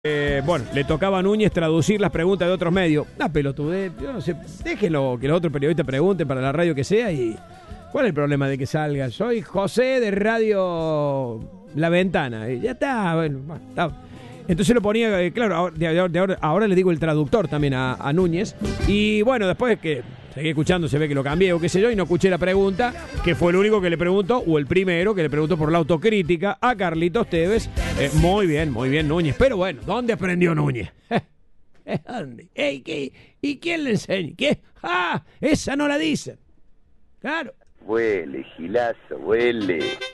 Bueno, le tocaba a Núñez traducir las preguntas de otros medios. Una pelotudez, yo no sé, déjenlo que los otros periodistas pregunten para la radio que sea y... ¿Cuál es el problema de que salga? Soy José de Radio La Ventana. Y ya está, bueno, está. Entonces lo ponía, claro, ahora le digo el traductor también a Núñez. Y bueno, después que seguí escuchando, se ve que lo cambié o qué sé yo, y no escuché la pregunta, que fue el único que le preguntó, o el primero que le preguntó por la autocrítica a Carlitos Tevez. Muy bien, Núñez. Pero bueno, ¿dónde aprendió Núñez? ¿Dónde? ¿Y quién le enseña? ¿Qué? ¡Ah! Esa no la dicen. Claro. Huele, Gilazo, huele.